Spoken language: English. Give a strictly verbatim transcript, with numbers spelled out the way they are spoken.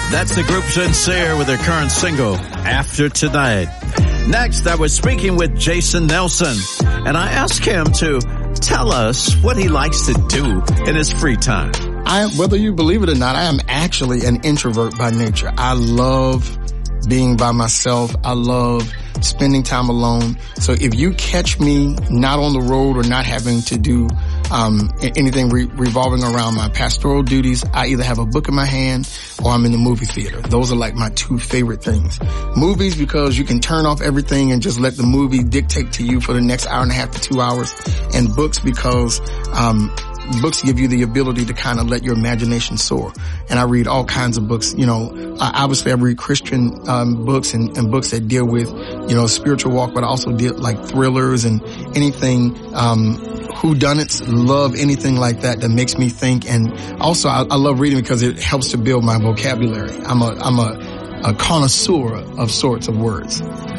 That's the group Sincere with their current single, After Tonight. Next, I was speaking with Jason Nelson, and I asked him to tell us what he likes to do in his free time. I, whether you believe it or not, I am actually an introvert by nature. I love being by myself. I love spending time alone. So if you catch me not on the road or not having to do um anything re- revolving around my pastoral duties, I either have a book in my hand or I'm in the movie theater. Those are like my two favorite things. Movies, because you can turn off everything and just let the movie dictate to you for the next hour and a half to two hours. And books, because um books give you the ability to kind of let your imagination soar. And I read all kinds of books. You know, I, obviously I read Christian um books and, and books that deal with, you know, spiritual walk, but I also deal like thrillers and anything, um, whodunits, love anything like that that makes me think. And also I, I love reading because it helps to build my vocabulary. I'm a, I'm a, a connoisseur of sorts of words.